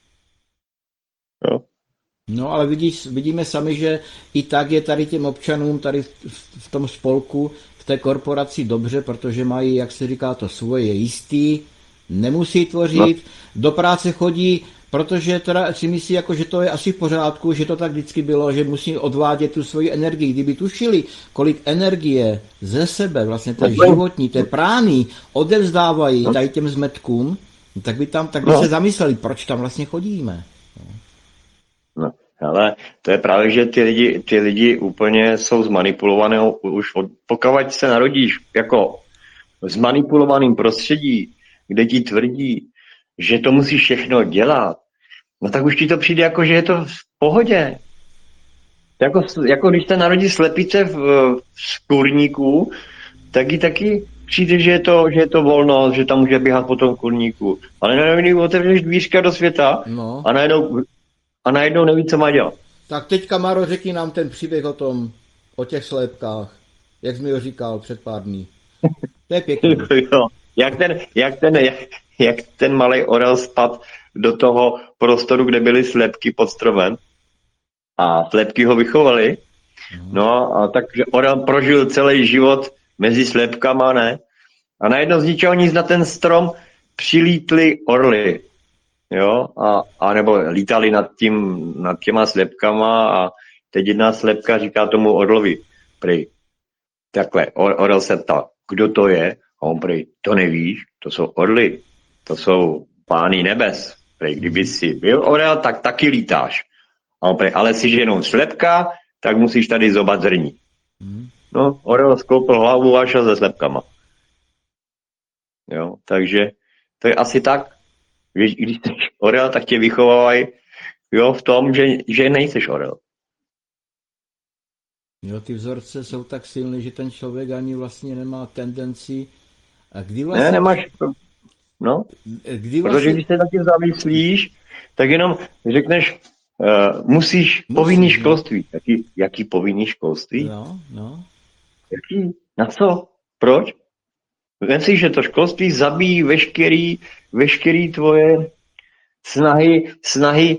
Jo. No ale vidíme sami, že i tak je tady těm občanům tady v tom spolku, v té korporaci dobře, protože mají, jak se říká, to svoje jistý, nemusí tvořit, do práce chodí, protože teda si myslí, jako, že to je asi v pořádku, že to tak vždycky bylo, že musí odvádět tu svoji energii. Kdyby tušili, kolik energie ze sebe, vlastně té životní, té prány odevzdávají tady těm zmetkům, tak by se zamysleli, proč tam vlastně chodíme. No, ale to je právě, že ty lidi úplně jsou zmanipulované už pokud se narodíš jako v zmanipulovaném prostředí, kde ti tvrdí, že to musíš všechno dělat, no tak už ti to přijde jako, že je to v pohodě. Jako když se narodí slepice v kurníku, tak jí taky přijde, že je to volnost, že tam může běhat po tom kurníku. Ale najednou otevřeš dvířka do světa a najednou neví, co má dělat. Tak teďka, Maro, řekni nám ten příběh o těch slépkách, jak jsi mi ho říkal před pár dní. To je pěkný. Jak ten malý orel spad do toho prostoru, kde byly slépky pod stromem a slépky ho vychovaly. No a takže orel prožil celý život mezi slépkama, ne? A najednou z ničeho nic na ten strom přilítly orly. Jo, a nebo lítali nad těma slépkama a teď jedna slépka říká tomu orlovi, prej, takhle, orel se ptal, kdo to je? A on prej, to nevíš, to jsou orly, to jsou pány nebes. Prej, kdyby si byl orel, tak taky lítáš. A on prej, ale jsi jenom slépka, tak musíš tady zobat zrní. No, orel skloupil hlavu a šel se slépkama. Jo, takže to je asi tak. Když jsi orel, tak tě vychovávají v tom, že nejseš orel. Jo, ty vzorce jsou tak silné, že ten člověk ani vlastně nemá tendenci. A kdy vlastně... Ne, nemáš. No, Kdy protože vlastně... když se nad tím zamyslíš, tak jenom řekneš, musíš povinný no. školství. Jaký povinný školství? No. Jaký? Na co? Proč? Vem si, že to školství zabíjí veškerý tvoje snahy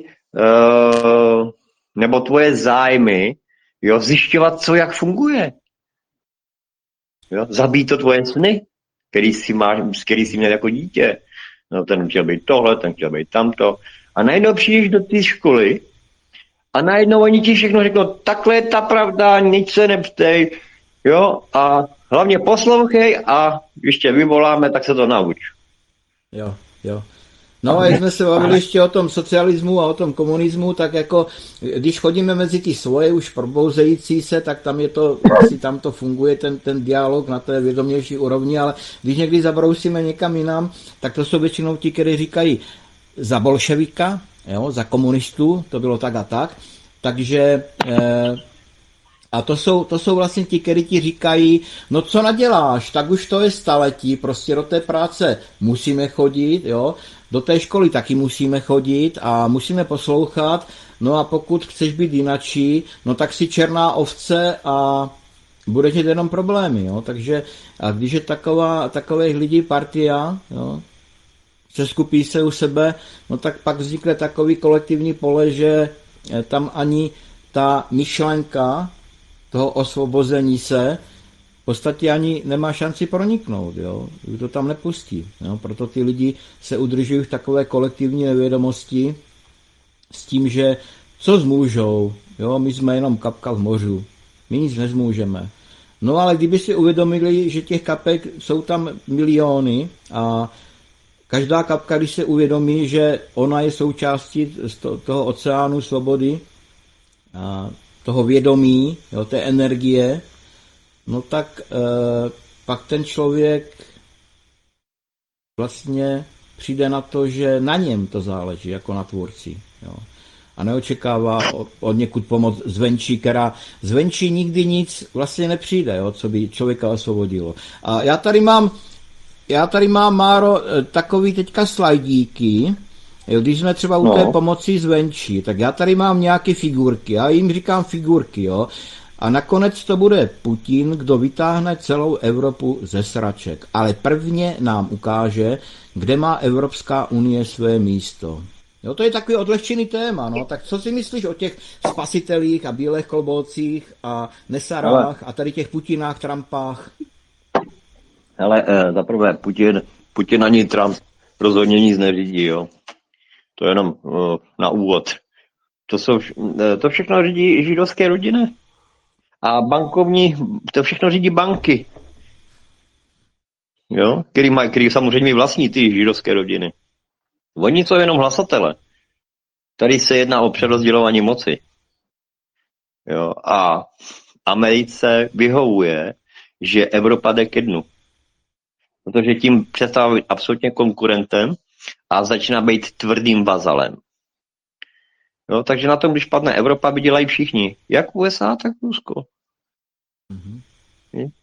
nebo tvoje zájmy, jo, zjišťovat, co jak funguje. Jo? Zabíjí to tvoje sny, který jsi měl jako dítě. No, ten chtěl být tohle, ten chtěl být tamto. A najednou přijdeš do té školy a najednou oni ti všechno řeknou, takhle je ta pravda, nic se neptej, jo, a hlavně poslouchej a když tě vyvoláme, tak se to nauč. Jo. No a jak jsme se bavili ještě o tom socialismu a o tom komunismu, tak jako když chodíme mezi ty svoje už probouzející se, tak tam je to, asi tam to funguje, ten dialog na té vědomější úrovni, ale když někdy zabrousíme někam jinam, tak to jsou většinou ti, kteří říkají za bolševika, jo, za komunistů, to bylo tak a tak, takže a to jsou vlastně ti, kteří ti říkají, no co naděláš, tak už to je staletí, prostě do té práce musíme chodit, jo, do té školy taky musíme chodit a musíme poslouchat, no a pokud chceš být jinačí, no tak si černá ovce a budeš mít jenom problémy, jo, takže a když je takových lidí partia, jo, se skupí se u sebe, no tak pak vznikne takový kolektivní pole, že tam ani ta myšlenka toho osvobození se v podstatě ani nemá šanci proniknout, jo? To tam nepustí. Jo? Proto ty lidi se udržují v takové kolektivní nevědomosti s tím, že co zmůžou, jo? My jsme jenom kapka v mořu, my nic nezmůžeme. No ale kdyby si uvědomili, že těch kapek jsou tam miliony a každá kapka, když se uvědomí, že ona je součástí toho oceánu svobody, a toho vědomí, jo, té energie, no tak pak ten člověk vlastně přijde na to, že na něm to záleží, jako na tvůrci. Jo. A neočekává od někud pomoc zvenčí, která zvenčí nikdy nic vlastně nepřijde, jo, co by člověka osvobodilo. A já tady mám, Máro, takový teďka slajdíky. Jo, když jsme třeba u té pomoci zvenčí, tak já tady mám nějaké figurky, já jim říkám figurky, jo, a nakonec to bude Putin, kdo vytáhne celou Evropu ze sraček, ale prvně nám ukáže, kde má Evropská unie své místo. Jo, to je takový odlehčený téma, no, tak co si myslíš o těch spasitelích a bílých kloboucích a Nesarách a tady těch Putinách, Trumpách? Ale zaprvé Putin ani Trump rozhodně nic neřídí, jo. To je jenom na úvod. To všechno řídí židovské rodiny. A to všechno řídí banky. Jo? Který samozřejmě vlastní ty židovské rodiny. Oni jsou jenom hlasatele. Tady se jedná o přerozdělování moci. Jo? A Americe vyhovuje, že Evropa jde ke dnu. Protože tím přestává být absolutně konkurentem a začíná být tvrdým vazalem. Jo, takže na tom, když padne Evropa, vydělají všichni. Jak USA, tak Rusko. Mm-hmm.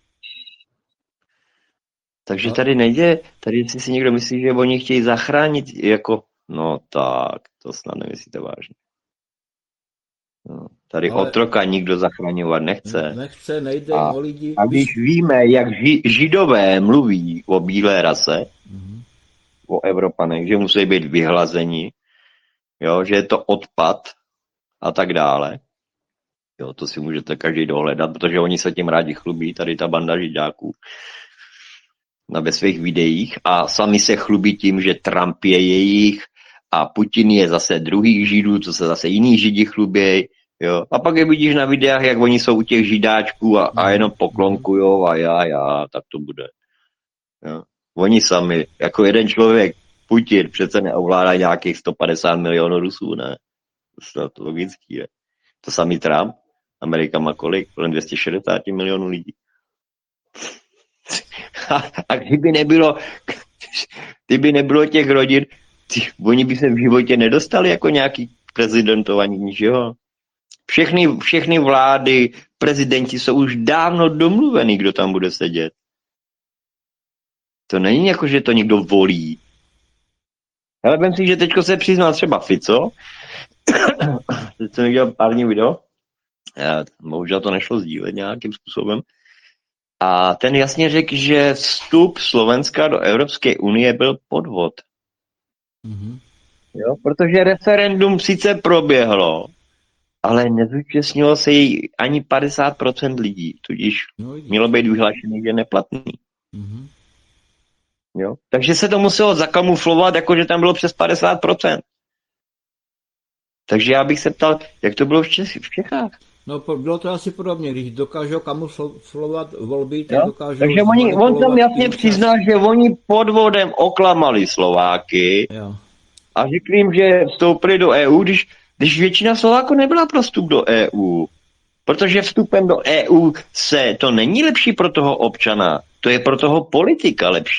Takže tady nejde, tady si někdo myslí, že oni chtějí zachránit, jako, no tak, to snad nemyslíte vážně. No, tady ale otroka nikdo zachraňovat nechce. Nejde o lidi. A když víme, jak židové mluví o bílé rase, o Evropanech, že musí být vyhlazeni, jo, že je to odpad a tak dále. Jo, to si můžete každý dohledat, protože oni se tím rádi chlubí, tady ta banda židáků ve svých videích a sami se chlubí tím, že Trump je jejich a Putin je zase druhých židů, co se zase jiní židi chlubějí. Jo. A pak je vidíš na videách, jak oni jsou u těch židáčků a jenom poklonkujou a já, tak to bude. Jo. Oni sami, jako jeden člověk, Putin přece neovládá nějakých 150 milionů Rusů, ne? To logický je. To samý Trump, Amerika má kolik? Kolem 260 milionů lidí. A kdyby nebylo těch rodin, oni by se v životě nedostali jako nějaký prezidentov ani ničeho. Všechny vlády, prezidenti jsou už dávno domluvený, kdo tam bude sedět. To není jako, že to někdo volí. Ale vem si, že teďko se přiznal třeba Fico, teď jsem viděl pár dní video, bohužel to nešlo sdílet nějakým způsobem, a ten jasně řekl, že vstup Slovenska do Evropské unie byl podvod. Mm-hmm. Jo, protože referendum sice proběhlo, ale nezúčastnilo se jí ani 50% lidí, tudíž mělo být vyhlášený, že neplatný. Mm-hmm. Jo? Takže se to muselo zakamuflovat, jakože tam bylo přes 50%. Takže já bych se ptal, jak to bylo v Čechách? No, bylo to asi podobně, když dokážou kamuflovat volby, tak dokážou... Takže on tam jasně přiznal, že oni podvodem oklamali Slováky, jo. A řekli jim, že vstoupili do EU, když většina Slováků nebyla pro vstup do EU. Protože vstupem do EU to není lepší pro toho občana, to je pro toho politika lepší.